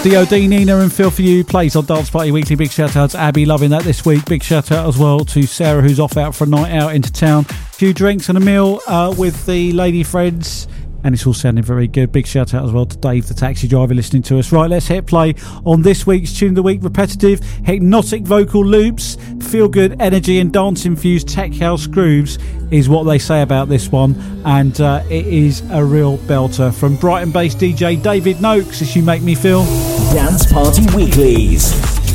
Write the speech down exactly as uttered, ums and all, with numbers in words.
D O D, Nina and Phil for You plays on Dance Party Weekly. Big shout out to Abby, loving that this week. Big shout out as well to Sarah, who's off out for a night out into town. A few drinks and a meal uh, with the lady friends, and it's all sounding very good. Big shout out as well to Dave, the taxi driver, listening to us. Right, let's hit play on this week's Tune of the Week. Repetitive, hypnotic vocal loops, feel good energy and dance infused tech house grooves is what they say about this one, and uh, it is a real belter from Brighton based D J David Noakes. As You Make Me Feel. Dance Party Weeklies.